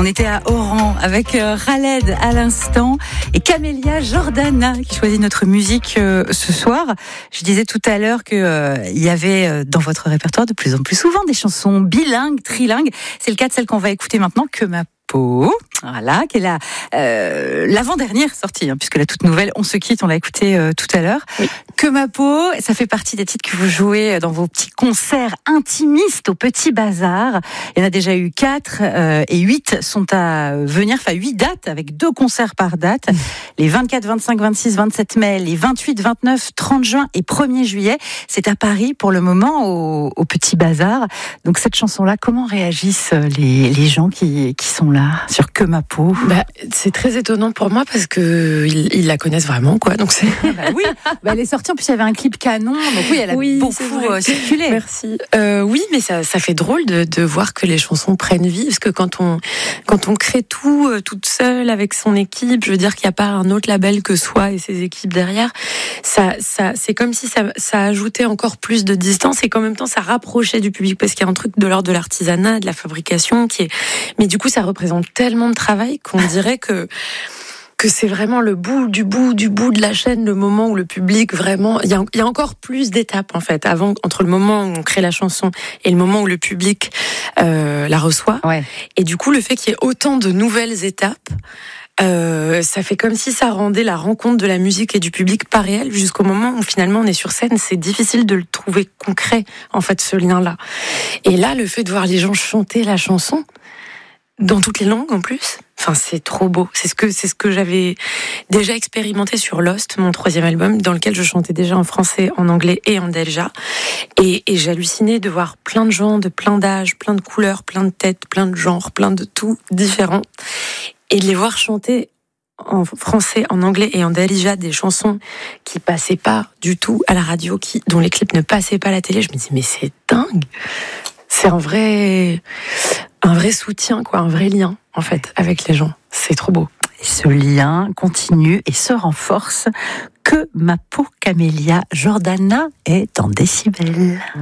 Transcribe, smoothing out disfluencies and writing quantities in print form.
On était à Oran avec Khaled à l'instant et Camélia Jordana qui choisit notre musique ce soir. Je disais tout à l'heure que il y avait dans votre répertoire de plus en plus souvent des chansons bilingues, trilingues. C'est le cas de celle qu'on va écouter maintenant, Que ma peau. Voilà, qui est l'avant-dernière sortie, puisque la toute nouvelle, On se quitte, on l'a écoutée tout à l'heure. Oui. Que ma peau, ça fait partie des titres que vous jouez dans vos petits concerts intimistes au Petit Bazar. Il y en a déjà eu 4 et 8 sont à venir, enfin 8 dates avec 2 concerts par date. Les 24, 25, 26, 27 mai, les 28, 29, 30 juin et 1er juillet. C'est à Paris pour le moment au Petit Bazar. Donc cette chanson-là, comment réagissent les gens qui sont là sur Que ma peau? C'est très étonnant pour moi parce que ils la connaissent vraiment, quoi. Donc c'est oui, elle est sortie. En plus, il y avait un clip canon. Donc oui, elle a beaucoup circulé. Merci. Oui, mais ça fait drôle de voir que les chansons prennent vie, parce que quand on crée tout toute seule avec son équipe, je veux dire qu'il n'y a pas un autre label que soi et ses équipes derrière. Ça c'est comme si ça ajoutait encore plus de distance et qu'en même temps ça rapprochait du public, parce qu'il y a un truc de l'ordre de l'artisanat, de la fabrication mais du coup ça représente tellement de travail qu'on dirait que c'est vraiment le bout de la chaîne, le moment où le public vraiment... Il y a encore plus d'étapes, en fait, entre le moment où on crée la chanson et le moment où le public la reçoit. Ouais. Et du coup, le fait qu'il y ait autant de nouvelles étapes, ça fait comme si ça rendait la rencontre de la musique et du public pas réelle, jusqu'au moment où finalement on est sur scène. C'est difficile de le trouver concret, en fait, ce lien-là. Et là, le fait de voir les gens chanter la chanson, dans toutes les langues en plus, enfin c'est trop beau. C'est ce que j'avais déjà expérimenté sur Lost, mon 3e album, dans lequel je chantais déjà en français, en anglais et en delja. Et j'hallucinais de voir plein de gens, de plein d'âges, plein de couleurs, plein de têtes, plein de genres, plein de tout différents, et de les voir chanter en français, en anglais et en delja des chansons qui passaient pas du tout à la radio, dont les clips ne passaient pas à la télé. Je me dis mais c'est dingue. C'est un vrai soutien, quoi, un vrai lien, en fait, avec les gens. C'est trop beau. Et ce lien continue et se renforce. Que ma peau, Camélia Jordana est en décibels.